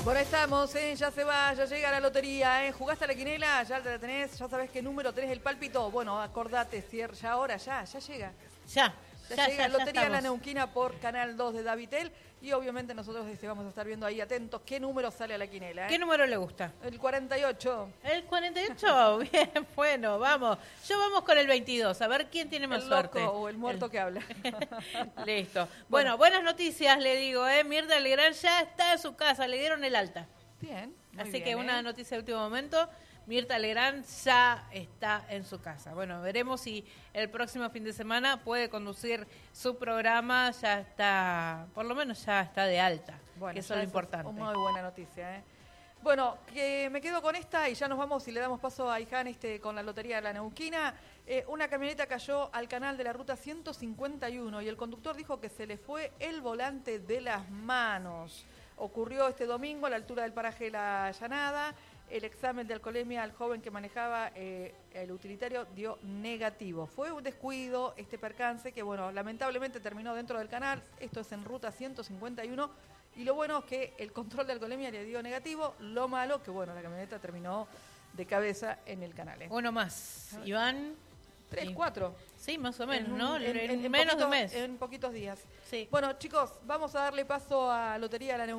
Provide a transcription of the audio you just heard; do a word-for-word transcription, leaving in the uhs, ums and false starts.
Bueno, estamos, ¿eh? Ya se va, ya llega la lotería, ¿eh? ¿Jugaste a la quinela? ¿Ya te la tenés? ¿Ya sabés qué número tenés el pálpito? Bueno, acordate, cier- ya ahora, ya, ya llega. Ya, Ya, ya, llega ya, Lotería ya La estamos. Neuquina por Canal dos de Davitel. Y obviamente nosotros este, vamos a estar viendo ahí atentos qué número sale a la quinela, ¿eh? ¿Qué número le gusta? El cuarenta y ocho. El cuarenta y ocho, bien, bueno, vamos. Yo vamos con el veintidós, a ver quién tiene más El suerte. loco o el muerto El- que habla. Listo. Bueno, Bueno. buenas noticias le digo, ¿eh? Mirta Legrand ya está en su casa, le dieron el alta. Bien. muy Así bien, que una ¿eh? noticia de último momento, Mirta Legrand ya está en su casa. Bueno, veremos si el próximo fin de semana puede conducir su programa, ya está, por lo menos ya está de alta, Bueno, que eso ya es lo importante. Muy buena noticia, ¿eh? Bueno, que me quedo con esta y ya nos vamos y le damos paso a Iján este, con la Lotería de la Neuquina. Eh, una camioneta cayó al canal de la ruta ciento cincuenta y uno y el conductor dijo que se le fue el volante de las manos. Ocurrió este domingo a la altura del paraje La Llanada. El examen de alcoholemia al joven que manejaba eh, el utilitario dio negativo. Fue un descuido este percance que, bueno, lamentablemente terminó dentro del canal. Esto es en ruta ciento cincuenta y uno. Y lo bueno es que el control de alcoholemia le dio negativo. Lo malo que, bueno, la camioneta terminó de cabeza en el canal. ¿eh? Uno más, Iván. Tres, Sí. cuatro. Sí, más o menos, En un- ¿no? en- En, en- en menos de poquito- un mes. En poquitos días. Sí. Bueno, chicos, vamos a darle paso a Lotería de la Neuquina.